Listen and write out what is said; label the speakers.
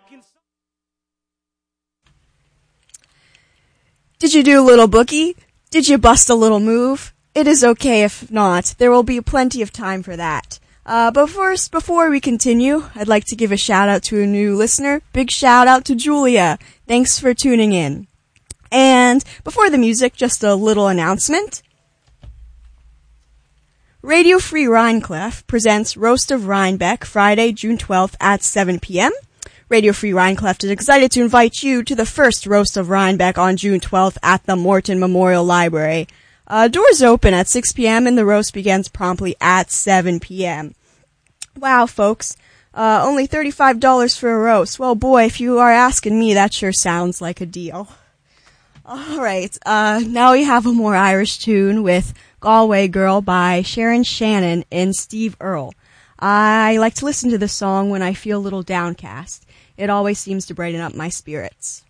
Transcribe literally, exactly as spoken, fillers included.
Speaker 1: Did you do a little boogie? Did you bust a little move? It is okay if not. There will be plenty of time for that. Uh, but first, before we continue, I'd like to give a shout out to a new listener. Big shout out to Julia. Thanks for tuning in. And before the music, just a little announcement. Radio Free Rhineclef presents Roast of Rhinebeck Friday, June twelfth at seven p.m. Radio Free Rhineclef is excited to invite you to the first Roast of Rhinebeck on June twelfth at the Morton Memorial Library. Uh, doors open at six p.m. and the roast begins promptly at seven p.m. Wow, folks. Uh, only thirty-five dollars for a roast. Well, boy, if you are asking me, that sure sounds like a deal. Alright, uh, now we have a more Irish tune with Galway Girl by Sharon Shannon and Steve Earle. I like to listen to this song when I feel a little downcast. It always seems to brighten up my spirits.